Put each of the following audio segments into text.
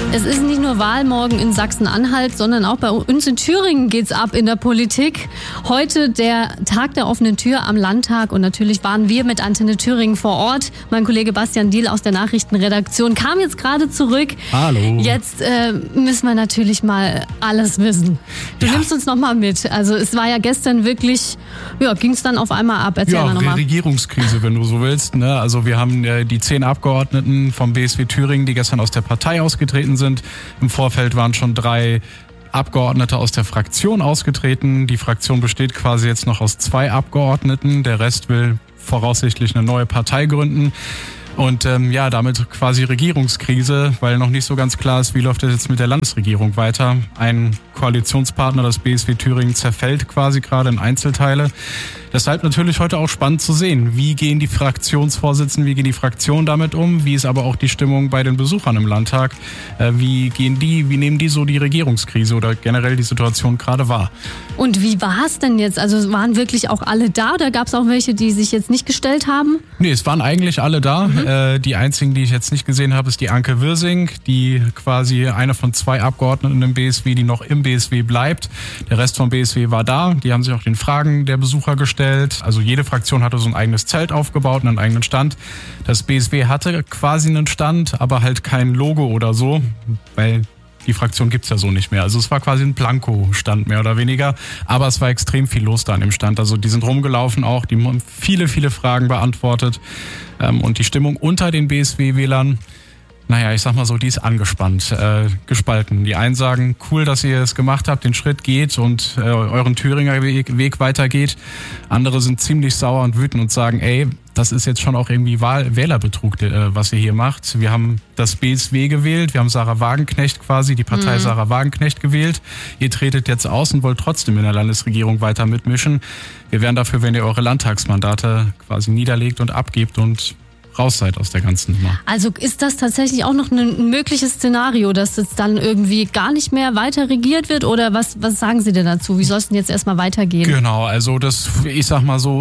Es ist nicht nur Wahlmorgen in Sachsen-Anhalt, sondern auch bei uns in Thüringen geht's ab in der Politik. Heute der Tag der offenen Tür am Landtag und natürlich waren wir mit Antenne Thüringen vor Ort. Mein Kollege Bastian Diehl aus der Nachrichtenredaktion kam jetzt gerade zurück. Hallo. Jetzt müssen wir natürlich mal alles wissen. Du nimmst uns noch mal mit. Also es war ja gestern wirklich, ging es dann auf einmal ab. Erzähl mal nochmal. Regierungskrise, wenn du so willst. Ne? Also wir haben die 10 Abgeordneten vom BSW Thüringen, die gestern aus der Partei ausgetreten sind. Im Vorfeld waren schon 3 Abgeordnete aus der Fraktion ausgetreten. Die Fraktion besteht quasi jetzt noch aus 2 Abgeordneten. Der Rest will voraussichtlich eine neue Partei gründen. Und damit quasi Regierungskrise, weil noch nicht so ganz klar ist, wie läuft es jetzt mit der Landesregierung weiter. Ein Koalitionspartner, das BSW Thüringen, zerfällt quasi gerade in Einzelteile. Deshalb natürlich heute auch spannend zu sehen, wie gehen die Fraktionsvorsitzenden, wie gehen die Fraktionen damit um, wie ist aber auch die Stimmung bei den Besuchern im Landtag, wie nehmen die so die Regierungskrise oder generell die Situation gerade wahr. Und wie war es denn jetzt? Also waren wirklich auch alle da oder gab es auch welche, die sich jetzt nicht gestellt haben? Nee, es waren eigentlich alle da. Die einzigen, die ich jetzt nicht gesehen habe, ist die Anke Wirsing, die quasi eine von 2 Abgeordneten im BSW, die noch im BSW bleibt. Der Rest vom BSW war da. Die haben sich auch den Fragen der Besucher gestellt. Also jede Fraktion hatte so ein eigenes Zelt aufgebaut, einen eigenen Stand. Das BSW hatte quasi einen Stand, aber halt kein Logo oder so, weil die Fraktion gibt's ja so nicht mehr. Also es war quasi ein Blanko-Stand mehr oder weniger, aber es war extrem viel los da an dem Stand. Also die sind rumgelaufen auch, die haben viele, viele Fragen beantwortet und die Stimmung unter den BSW-Wählern, ich sag mal so, die ist angespannt, gespalten. Die einen sagen, cool, dass ihr es gemacht habt, den Schritt geht und euren Thüringer Weg weitergeht. Andere sind ziemlich sauer und wütend und sagen, das ist jetzt schon auch irgendwie Wählerbetrug, was ihr hier macht. Wir haben das BSW gewählt, wir haben Sarah Wagenknecht quasi, die Partei Sarah Wagenknecht gewählt. Ihr tretet jetzt aus und wollt trotzdem in der Landesregierung weiter mitmischen. Wir wären dafür, wenn ihr eure Landtagsmandate quasi niederlegt und abgebt und raus seid aus der ganzen Nummer. Also ist das tatsächlich auch noch ein mögliches Szenario, dass es dann irgendwie gar nicht mehr weiter regiert wird? Oder was sagen Sie denn dazu? Wie soll es denn jetzt erstmal weitergehen? Genau, also ich sag mal so,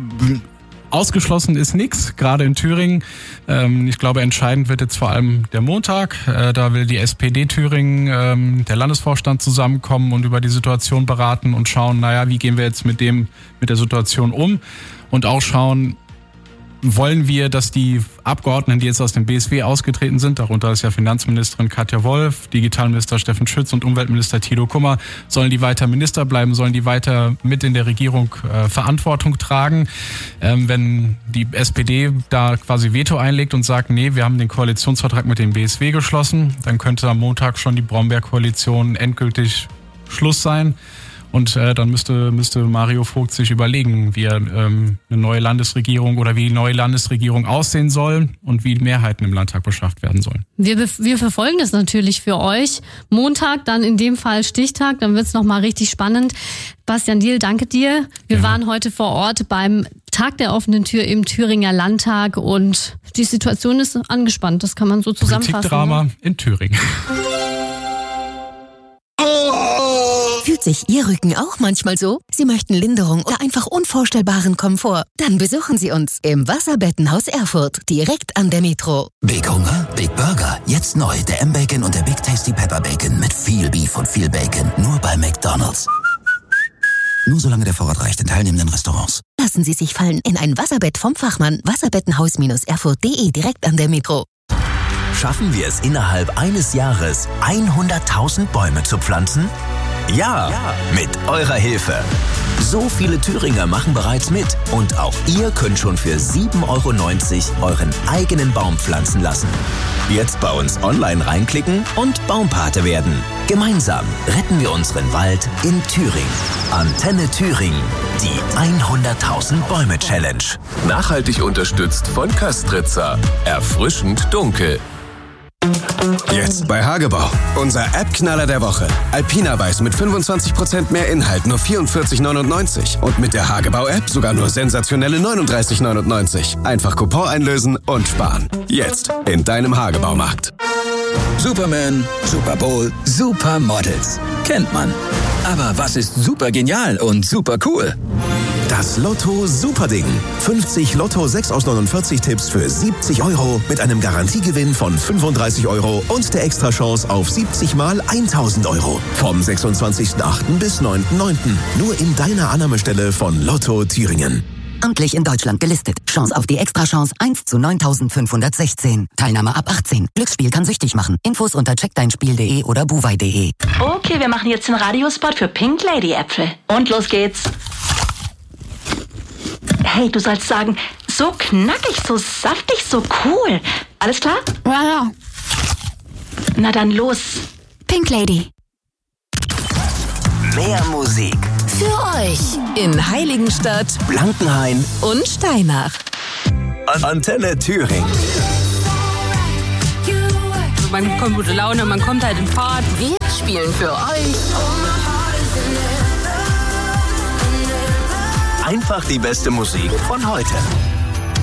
ausgeschlossen ist nichts, gerade in Thüringen. Ich glaube, entscheidend wird jetzt vor allem der Montag. Da will die SPD Thüringen, der Landesvorstand zusammenkommen und über die Situation beraten und schauen, wie gehen wir jetzt mit der Situation um? Und auch schauen, wollen wir, dass die Abgeordneten, die jetzt aus dem BSW ausgetreten sind, darunter ist ja Finanzministerin Katja Wolf, Digitalminister Steffen Schütz und Umweltminister Thilo Kummer, sollen die weiter Minister bleiben, sollen die weiter mit in der Regierung Verantwortung tragen? Wenn die SPD da quasi Veto einlegt und sagt, nee, wir haben den Koalitionsvertrag mit dem BSW geschlossen, dann könnte am Montag schon die Brombeer-Koalition endgültig Schluss sein. Und dann müsste Mario Vogt sich überlegen, wie er eine neue Landesregierung oder wie die neue Landesregierung aussehen soll und wie Mehrheiten im Landtag beschafft werden sollen. Wir verfolgen das natürlich für euch. Montag, dann in dem Fall Stichtag, dann wird's nochmal richtig spannend. Bastian Diehl, danke dir. Wir waren heute vor Ort beim Tag der offenen Tür im Thüringer Landtag und die Situation ist angespannt, das kann man so zusammenfassen. Politikdrama in Thüringen. Fühlt sich Ihr Rücken auch manchmal so? Sie möchten Linderung oder einfach unvorstellbaren Komfort? Dann besuchen Sie uns im Wasserbettenhaus Erfurt, direkt an der Metro. Big Hunger, Big Burger. Jetzt neu der M-Bacon und der Big Tasty Pepper Bacon mit viel Beef und viel Bacon. Nur bei McDonald's. Nur solange der Vorrat reicht in teilnehmenden Restaurants. Lassen Sie sich fallen in ein Wasserbett vom Fachmann. Wasserbettenhaus-erfurt.de, direkt an der Metro. Schaffen wir es innerhalb eines Jahres, 100.000 Bäume zu pflanzen? Ja, mit eurer Hilfe. So viele Thüringer machen bereits mit und auch ihr könnt schon für 7,90 € euren eigenen Baum pflanzen lassen. Jetzt bei uns online reinklicken und Baumpate werden. Gemeinsam retten wir unseren Wald in Thüringen. Antenne Thüringen, die 100.000 Bäume Challenge. Nachhaltig unterstützt von Köstritzer. Erfrischend dunkel. Jetzt bei Hagebau. Unser App-Knaller der Woche. Alpina Weiß mit 25% mehr Inhalt, nur 44,99 €. Und mit der Hagebau-App sogar nur sensationelle 39,99 €. Einfach Coupon einlösen und sparen. Jetzt in deinem Hagebaumarkt. Superman, Super Bowl, Supermodels. Kennt man. Aber was ist super genial und super cool? Das Lotto Superding. 50 Lotto 6 aus 49 Tipps für 70 € mit einem Garantiegewinn von 35 € und der Extrachance auf 70 mal 1000 €. Vom 26.08. bis 9.09. Nur in deiner Annahmestelle von Lotto Thüringen. Amtlich in Deutschland gelistet. Chance auf die Extrachance 1 zu 9516. Teilnahme ab 18. Glücksspiel kann süchtig machen. Infos unter checkdeinspiel.de oder buwei.de. Okay, wir machen jetzt den Radiospot für Pink Lady Äpfel. Und los geht's. Hey, du sollst sagen, so knackig, so saftig, so cool. Alles klar? Ja. Na dann los. Pink Lady. Mehr Musik. Für euch in Heiligenstadt, Blankenhain und Steinach. Antenne Thüringen. Man bekommt gute Laune, man kommt halt in Fahrt. Wir spielen für euch Einfach die beste Musik von heute.